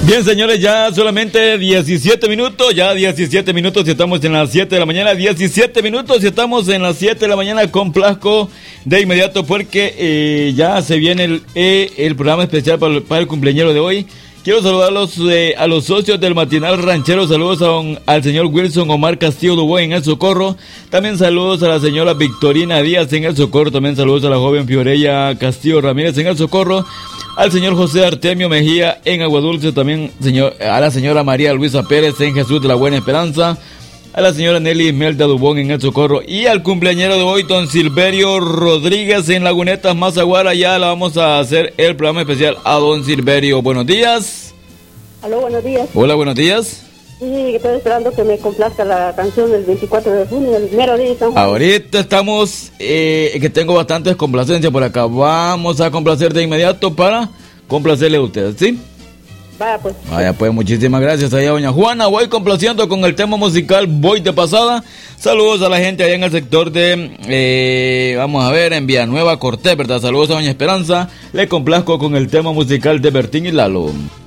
Bien, señores, ya solamente 17 minutos y estamos en las 7 de la mañana, 17 minutos y estamos en las 7 de la mañana. Complazco de inmediato porque ya se viene el programa especial para el cumpleañero de hoy. Quiero saludarlos a los socios del Matinal Ranchero. Saludos al señor Wilson Omar Castillo Dubois en El Socorro. También saludos a la señora Victorina Díaz en El Socorro. También saludos a la joven Fiorella Castillo Ramírez en El Socorro. Al señor José Artemio Mejía en Aguadulce. También a la señora María Luisa Pérez en Jesús de la Buena Esperanza. A la señora Nelly Imelda Dubón en El Socorro. Y al cumpleañero de hoy, don Silverio Rodríguez en Lagunetas, Mazaguara. Ya le vamos a hacer el programa especial a don Silverio. Buenos días. Aló, buenos días. Hola, buenos días. Sí, estoy esperando que me complazca la canción del 24 de junio, el mero día de San Juan. Ahorita estamos, que tengo bastantes complacencias por acá. Vamos a complacer de inmediato para complacerle a ustedes, ¿sí? Vaya pues, muchísimas gracias allá, doña Juana. Voy complaciendo con el tema musical Voy de Pasada. Saludos a la gente allá en el sector de, vamos a ver, en Villanueva, Cortés, ¿verdad? Saludos a doña Esperanza. Le complazco con el tema musical de Bertín y Lalo.